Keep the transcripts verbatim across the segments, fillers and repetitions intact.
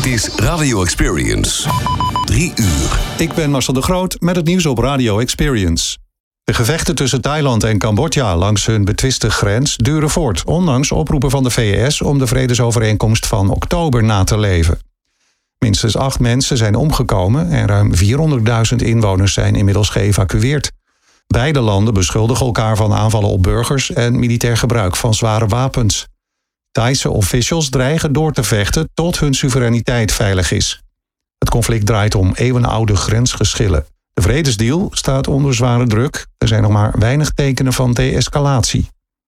Dit is Radio Experience. Drie uur. Ik ben Marcel de Groot met het nieuws op Radio Experience. De gevechten tussen Thailand en Cambodja langs hun betwiste grens duren voort, ondanks oproepen van de V S om de vredesovereenkomst van oktober na te leven. Minstens acht mensen zijn omgekomen en ruim vierhonderdduizend inwoners zijn inmiddels geëvacueerd. Beide landen beschuldigen elkaar van aanvallen op burgers en militair gebruik van zware wapens. Thaise officials dreigen door te vechten tot hun soevereiniteit veilig is. Het conflict draait om eeuwenoude grensgeschillen. De vredesdeal staat onder zware druk. Er zijn nog maar weinig tekenen van de-escalatie.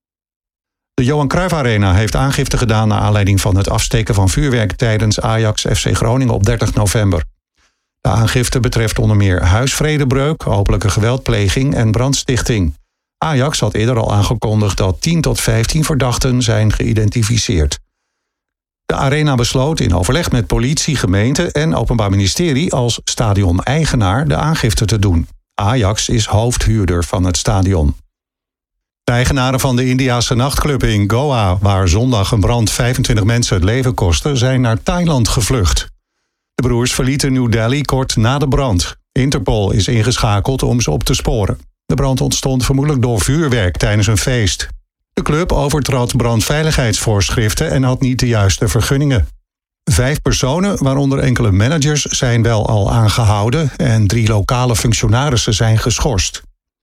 De Johan Cruijff Arena heeft aangifte gedaan naar aanleiding van het afsteken van vuurwerk tijdens Ajax F C Groningen op dertig november. De aangifte betreft onder meer huisvredebreuk, openlijke geweldpleging en brandstichting. Ajax had eerder al aangekondigd dat tien tot vijftien verdachten zijn geïdentificeerd. De Arena besloot in overleg met politie, gemeente en Openbaar Ministerie als stadion-eigenaar de aangifte te doen. Ajax is hoofdhuurder van het stadion. De eigenaren van de Indiase nachtclub in Goa, waar zondag een brand vijfentwintig mensen het leven kostte, zijn naar Thailand gevlucht. De broers verlieten New Delhi kort na de brand. Interpol is ingeschakeld om ze op te sporen. De brand ontstond vermoedelijk door vuurwerk tijdens een feest. De club overtrad brandveiligheidsvoorschriften en had niet de juiste vergunningen. Vijf personen, waaronder enkele managers, zijn wel al aangehouden en drie lokale functionarissen zijn geschorst.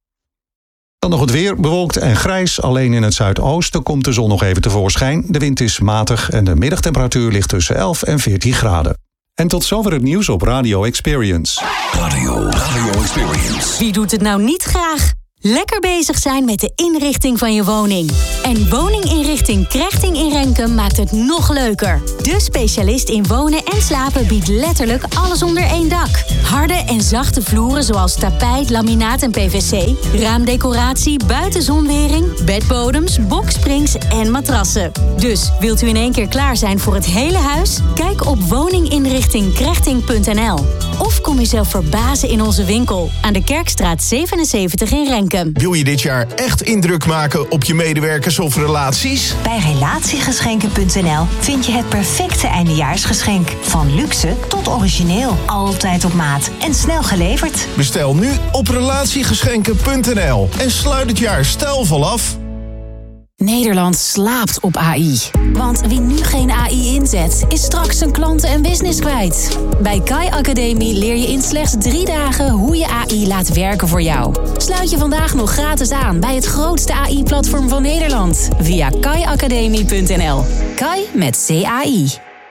Dan nog het weer, bewolkt en grijs. Alleen in het zuidoosten komt de zon nog even tevoorschijn. De wind is matig en de middagtemperatuur ligt tussen elf en veertien graden. En tot zover het nieuws op Radio Experience. Radio, Radio Experience. Wie doet het nou niet graag? Lekker bezig zijn met de inrichting van je woning. En woninginrichting Krechting in Renkum maakt het nog leuker. De specialist in wonen en slapen biedt letterlijk alles onder één dak. Harde en zachte vloeren zoals tapijt, laminaat en P V C. Raamdecoratie, buitenzonwering, bedbodems, boksprings en matrassen. Dus wilt u in één keer klaar zijn voor het hele huis? Kijk op woninginrichting krechting punt n l. Of kom jezelf verbazen in onze winkel aan de Kerkstraat zevenenzeventig in Renkum. Wil je dit jaar echt indruk maken op je medewerkers of relaties? Bij relatiegeschenken punt n l vind je het perfecte eindejaarsgeschenk. Van luxe tot origineel. Altijd op maat en snel geleverd. Bestel nu op relatiegeschenken punt n l en sluit het jaar stijlvol af. Nederland slaapt op A I. Want wie nu geen A I inzet, is straks zijn klanten en business kwijt. Bij Kai Academy leer je in slechts drie dagen hoe je A I laat werken voor jou. Sluit je vandaag nog gratis aan bij het grootste A I-platform van Nederland. Via kai academy punt n l. Kai met C A I.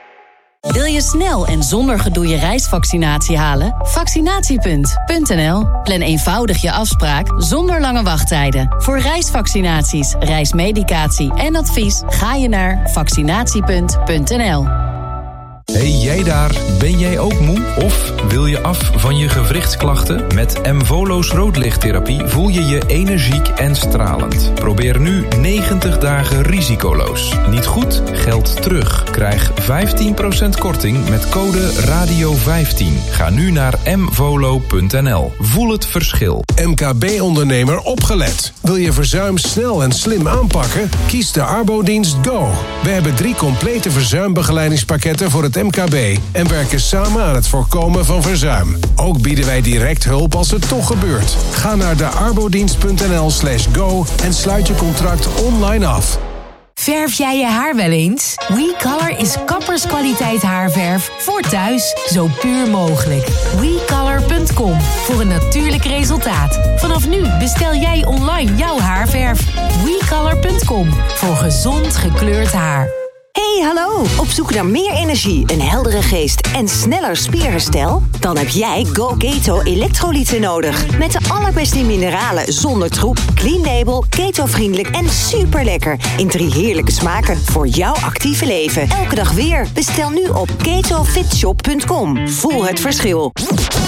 Wil je snel en zonder gedoe je reisvaccinatie halen? Vaccinatiepunt punt n l. Plan eenvoudig je afspraak zonder lange wachttijden. Voor reisvaccinaties, reismedicatie en advies ga je naar vaccinatiepunt punt n l. Hey jij daar, ben jij ook moe? Of wil je af van je gewrichtsklachten? Met Mvolo's roodlichttherapie voel je je energiek en stralend. Probeer nu negentig dagen risicoloos. Niet goed? Geld terug. Krijg vijftien procent korting met code radio vijftien. Ga nu naar mvolo punt n l. Voel het verschil. M K B-ondernemer opgelet. Wil je verzuim snel en slim aanpakken? Kies de Arbodienst Go. We hebben drie complete verzuimbegeleidingspakketten voor het M K B en werken samen aan het voorkomen van verzuim. Ook bieden wij direct hulp als het toch gebeurt. Ga naar de arbodienst punt n l slash go en sluit je contract online af. Verf jij je haar wel eens? WeColor is kapperskwaliteit haarverf voor thuis. Zo puur mogelijk. we color punt com voor een natuurlijk resultaat. Vanaf nu bestel jij online jouw haarverf. we color punt com voor gezond gekleurd haar. Hey, hallo! Op zoek naar meer energie, een heldere geest en sneller spierherstel? Dan heb jij Go Keto elektrolyten nodig. Met de allerbeste mineralen zonder troep, clean label, keto-vriendelijk en super lekker. In drie heerlijke smaken voor jouw actieve leven. Elke dag weer. Bestel nu op keto fit shop punt com. Voel het verschil.